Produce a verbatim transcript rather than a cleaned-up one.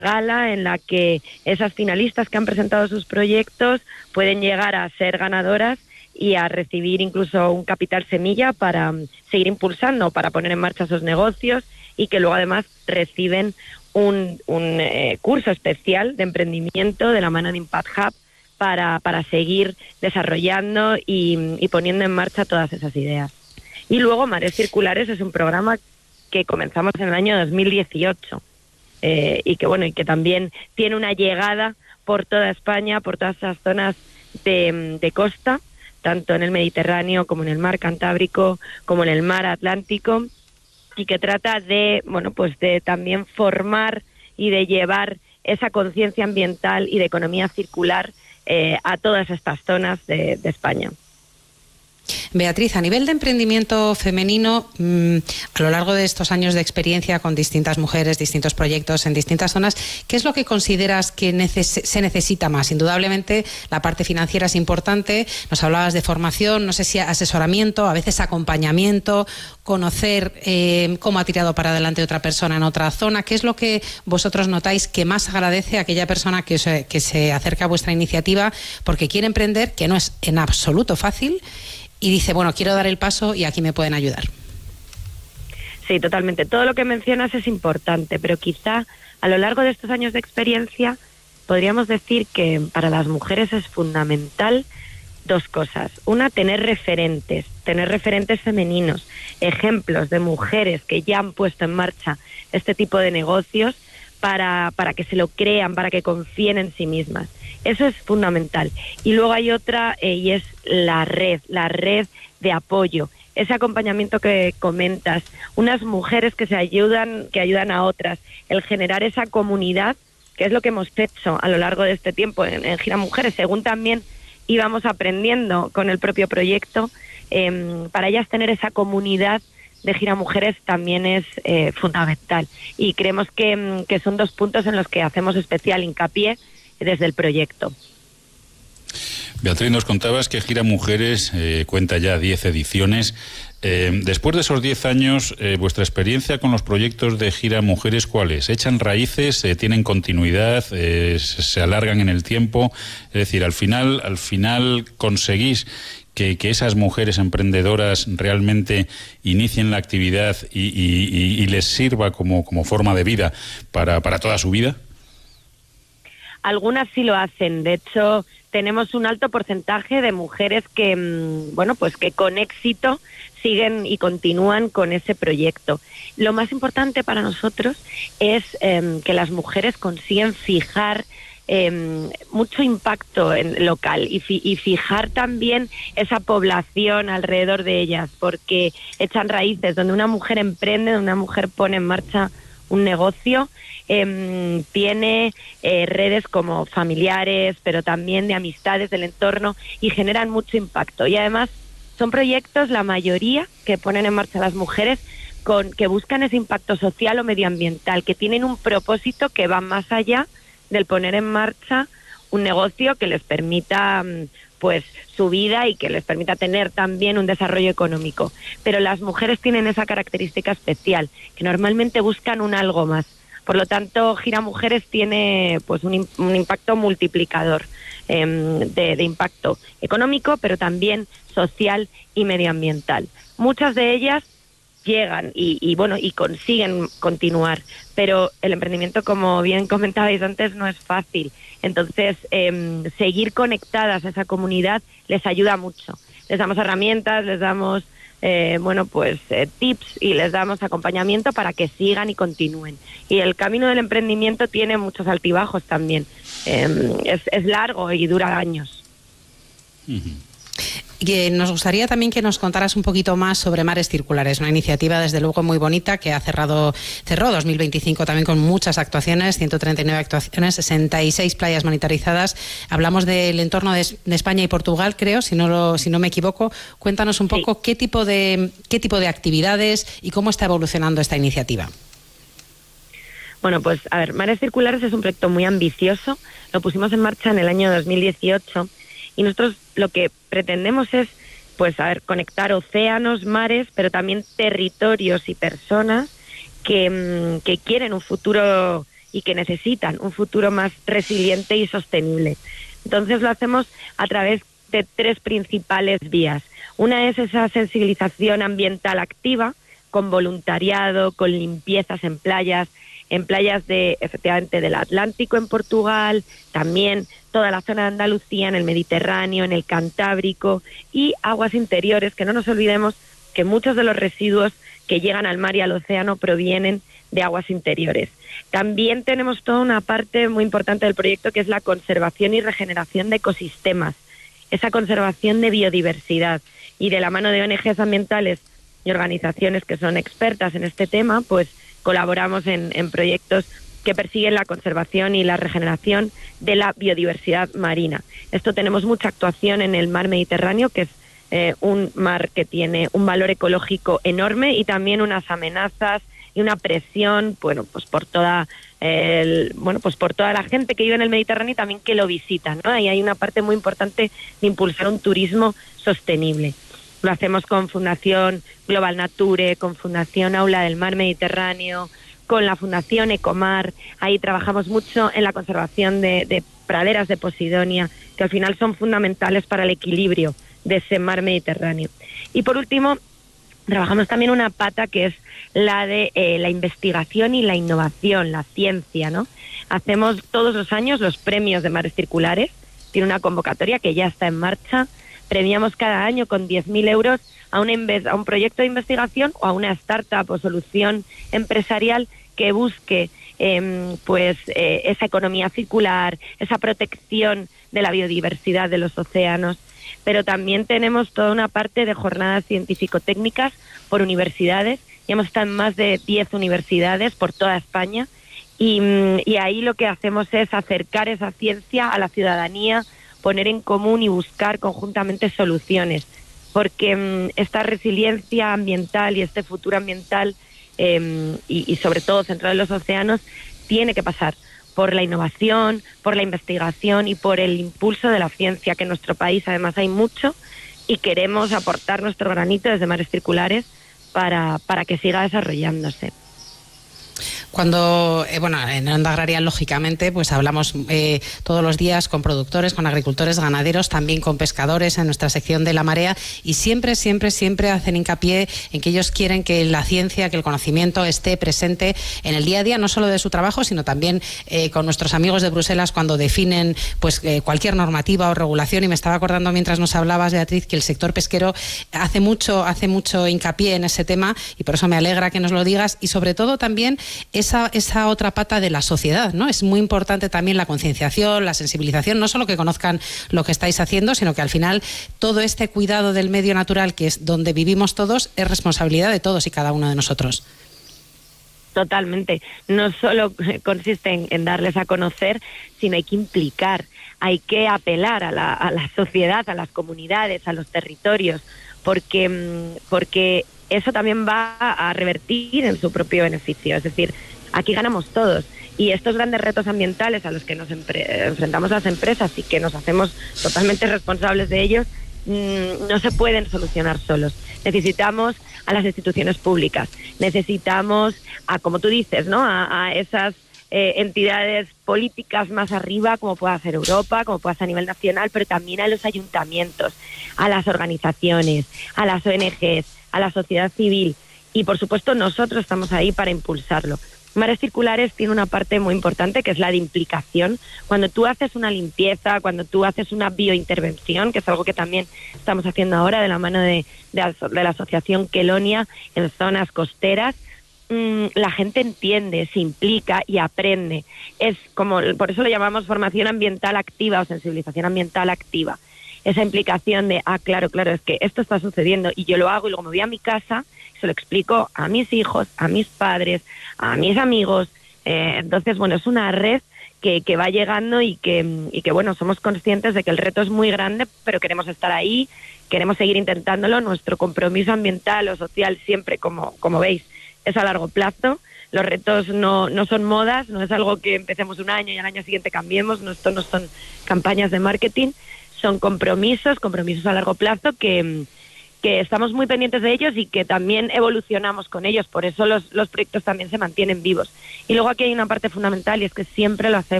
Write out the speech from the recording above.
gala en la que esas finalistas que han presentado sus proyectos pueden llegar a ser ganadoras y a recibir incluso un capital semilla para seguir impulsando, para poner en marcha sus negocios, y que luego además reciben un, un eh, curso especial de emprendimiento de la mano de Impact Hub para, para seguir desarrollando y, y poniendo en marcha todas esas ideas. Y luego Mares Circulares es un programa que comenzamos en el año dos mil dieciocho eh, y que bueno y que también tiene una llegada por toda España, por todas esas zonas de, de costa, tanto en el Mediterráneo como en el mar Cantábrico, como en el mar Atlántico, y que trata de, bueno, pues de también formar y de llevar esa conciencia ambiental y de economía circular eh, a todas estas zonas de, de España. Beatriz, a nivel de emprendimiento femenino, mmm, a lo largo de estos años de experiencia con distintas mujeres, distintos proyectos en distintas zonas, ¿qué es lo que consideras que neces- se necesita más? Indudablemente la parte financiera es importante, nos hablabas de formación, no sé si asesoramiento, a veces acompañamiento, conocer eh, cómo ha tirado para adelante otra persona en otra zona. ¿Qué es lo que vosotros notáis que más agradece a aquella persona que se, que se acerca a vuestra iniciativa porque quiere emprender, que no es en absoluto fácil, y dice, bueno, quiero dar el paso y aquí me pueden ayudar? Sí, totalmente. Todo lo que mencionas es importante, pero quizá a lo largo de estos años de experiencia podríamos decir que para las mujeres es fundamental dos cosas. Una, tener referentes, tener referentes femeninos, ejemplos de mujeres que ya han puesto en marcha este tipo de negocios para, para que se lo crean, para que confíen en sí mismas. Eso es fundamental. Y luego hay otra, eh, y es la red, la red de apoyo, ese acompañamiento que comentas, unas mujeres que se ayudan, que ayudan a otras, el generar esa comunidad, que es lo que hemos hecho a lo largo de este tiempo en, en Gira Mujeres, según también íbamos aprendiendo con el propio proyecto, eh, para ellas tener esa comunidad de Gira Mujeres también es eh, fundamental. Y creemos que, que son dos puntos en los que hacemos especial hincapié desde el proyecto. Beatriz, nos contabas que Gira Mujeres eh, cuenta ya diez ediciones. Eh, después de esos diez años, eh, ¿vuestra experiencia con los proyectos de Gira Mujeres cuál es? ¿Echan raíces? Eh, ¿Tienen continuidad? Eh, ¿Se alargan en el tiempo? Es decir, al final, al final conseguís que, que esas mujeres emprendedoras realmente inicien la actividad y, y, y, y les sirva como, como forma de vida para, para toda su vida. Algunas sí lo hacen. De hecho, tenemos un alto porcentaje de mujeres que, bueno, pues que con éxito siguen y continúan con ese proyecto. Lo más importante para nosotros es eh, que las mujeres consiguen fijar eh, mucho impacto en local y, fi- y fijar también esa población alrededor de ellas, porque echan raíces. Donde una mujer emprende, donde una mujer pone en marcha un negocio, eh, tiene eh, redes como familiares, pero también de amistades del entorno, y generan mucho impacto. Y además son proyectos, la mayoría, que ponen en marcha las mujeres, con que buscan ese impacto social o medioambiental, que tienen un propósito que va más allá del poner en marcha un negocio que les permita pues su vida y que les permita tener también un desarrollo económico. Pero las mujeres tienen esa característica especial, que normalmente buscan un algo más. Por lo tanto, Gira Mujeres tiene pues un, un impacto multiplicador eh, de, de impacto económico, pero también social y medioambiental. Muchas de ellas llegan y, y bueno y consiguen continuar, pero el emprendimiento, como bien comentabais antes, no es fácil. Entonces, eh, seguir conectadas a esa comunidad les ayuda mucho. Les damos herramientas, les damos eh, bueno pues eh, tips y les damos acompañamiento para que sigan y continúen. Y el camino del emprendimiento tiene muchos altibajos también. Eh, es, es largo y dura años. Uh-huh. Y nos gustaría también que nos contaras un poquito más sobre Mares Circulares, una iniciativa desde luego muy bonita que ha cerrado cerró dos mil veinticinco también con muchas actuaciones, ciento treinta y nueve actuaciones, sesenta y seis playas monetarizadas. Hablamos del entorno de, de España y Portugal, creo, si no lo, si no me equivoco. Cuéntanos un poco sí. qué tipo de qué tipo de actividades y cómo está evolucionando esta iniciativa. Bueno, pues a ver, Mares Circulares es un proyecto muy ambicioso. Lo pusimos en marcha en el año dos mil dieciocho. Y nosotros lo que pretendemos es, pues, a ver, conectar océanos, mares, pero también territorios y personas que, que quieren un futuro y que necesitan un futuro más resiliente y sostenible. Entonces lo hacemos a través de tres principales vías. Una es esa sensibilización ambiental activa, con voluntariado, con limpiezas en playas, en playas de, efectivamente, del Atlántico en Portugal, también toda la zona de Andalucía, en el Mediterráneo, en el Cantábrico y aguas interiores, que no nos olvidemos que muchos de los residuos que llegan al mar y al océano provienen de aguas interiores. También tenemos toda una parte muy importante del proyecto que es la conservación y regeneración de ecosistemas, esa conservación de biodiversidad, y de la mano de O N Ges ambientales y organizaciones que son expertas en este tema, pues colaboramos en, en proyectos que persiguen la conservación y la regeneración de la biodiversidad marina. Esto tenemos mucha actuación en el mar Mediterráneo, que es eh, un mar que tiene un valor ecológico enorme y también unas amenazas y una presión, bueno, pues por toda el, bueno, pues por toda la gente que vive en el Mediterráneo y también que lo visita, ¿no? Ahí hay una parte muy importante de impulsar un turismo sostenible. Lo hacemos con Fundación Global Nature, con Fundación Aula del Mar Mediterráneo, con la Fundación Ecomar. Ahí trabajamos mucho en la conservación de, de praderas de Posidonia, que al final son fundamentales para el equilibrio de ese mar Mediterráneo. Y por último, trabajamos también una pata que es la de eh, la investigación y la innovación, la ciencia, ¿no? Hacemos todos los años los premios de mares circulares. Tiene una convocatoria que ya está en marcha. Premiamos cada año con diez mil euros a un, a un proyecto de investigación o a una startup o solución empresarial que busque eh, pues eh, esa economía circular, esa protección de la biodiversidad de los océanos. Pero también tenemos toda una parte de jornadas científico-técnicas por universidades. Ya hemos estado en más de diez universidades por toda España y, y ahí lo que hacemos es acercar esa ciencia a la ciudadanía, poner en común y buscar conjuntamente soluciones, porque um, esta resiliencia ambiental y este futuro ambiental eh, y, y sobre todo centrado en los océanos tiene que pasar por la innovación, por la investigación y por el impulso de la ciencia, que en nuestro país además hay mucho y queremos aportar nuestro granito desde Mares Circulares para, para que siga desarrollándose. Cuando, eh, bueno, en Onda Agraria, lógicamente, pues hablamos eh, todos los días con productores, con agricultores, ganaderos, también con pescadores en nuestra sección de La Marea, y siempre, siempre, siempre hacen hincapié en que ellos quieren que la ciencia, que el conocimiento esté presente en el día a día, no solo de su trabajo, sino también eh, con nuestros amigos de Bruselas cuando definen pues eh, cualquier normativa o regulación. Y me estaba acordando mientras nos hablabas, Beatriz, que el sector pesquero hace mucho, hace mucho hincapié en ese tema, y por eso me alegra que nos lo digas, y sobre todo también Esa, esa otra pata de la sociedad, ¿no? Es muy importante también la concienciación, la sensibilización, no solo que conozcan lo que estáis haciendo, sino que al final todo este cuidado del medio natural, que es donde vivimos todos, es responsabilidad de todos y cada uno de nosotros. Totalmente. No solo consiste en, en darles a conocer, sino hay que implicar, hay que apelar a la, a la sociedad, a las comunidades, a los territorios, porque, porque eso también va a revertir en su propio beneficio. Es decir, aquí ganamos todos. Y estos grandes retos ambientales a los que nos enfrentamos las empresas y que nos hacemos totalmente responsables de ellos, mmm, no se pueden solucionar solos. Necesitamos a las instituciones públicas, necesitamos a, como tú dices, ¿no? a, a esas eh, entidades políticas más arriba, como pueda ser Europa, como pueda ser a nivel nacional, pero también a los ayuntamientos, a las organizaciones, a las O N Ges, a la sociedad civil, y por supuesto nosotros estamos ahí para impulsarlo. Mares Circulares tiene una parte muy importante que es la de implicación. Cuando tú haces una limpieza, cuando tú haces una biointervención, que es algo que también estamos haciendo ahora de la mano de, de, de la asociación Quelonia en zonas costeras, mmm, la gente entiende, se implica y aprende. Es como, por eso lo llamamos formación ambiental activa o sensibilización ambiental activa. Esa implicación de, ah, claro, claro, es que esto está sucediendo y yo lo hago y luego me voy a mi casa, se lo explico a mis hijos, a mis padres, a mis amigos. Eh, entonces, bueno, es una red que, que va llegando y que, y que, bueno, somos conscientes de que el reto es muy grande, pero queremos estar ahí, queremos seguir intentándolo. Nuestro compromiso ambiental o social siempre, como, como veis, es a largo plazo. Los retos no, no son modas, no es algo que empecemos un año y al año siguiente cambiemos, no, esto no son campañas de marketing, son compromisos, compromisos a largo plazo que, que estamos muy pendientes de ellos y que también evolucionamos con ellos, por eso los, los proyectos también se mantienen vivos. Y luego aquí hay una parte fundamental y es que siempre lo hacemos